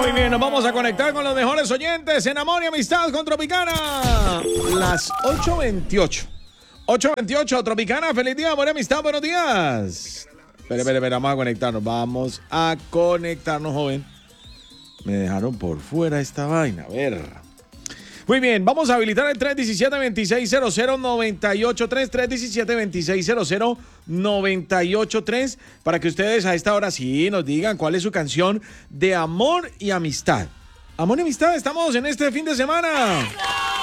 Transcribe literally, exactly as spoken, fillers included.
Muy bien, nos vamos a conectar con los mejores oyentes en Amor y Amistad con Tropicana. Las ocho veintiocho. ocho veintiocho, Tropicana, feliz día, Amor y Amistad, buenos días. Espera, espera, espera, vamos a conectarnos, vamos a conectarnos, joven. Me dejaron por fuera esta vaina, a ver. Muy bien, vamos a habilitar el tres uno siete, dos seis cero cero, nueve ocho tres, tres uno siete, dos seis cero cero, nueve ocho tres, para que ustedes a esta hora sí nos digan cuál es su canción de amor y amistad. Amor y amistad, estamos en este fin de semana.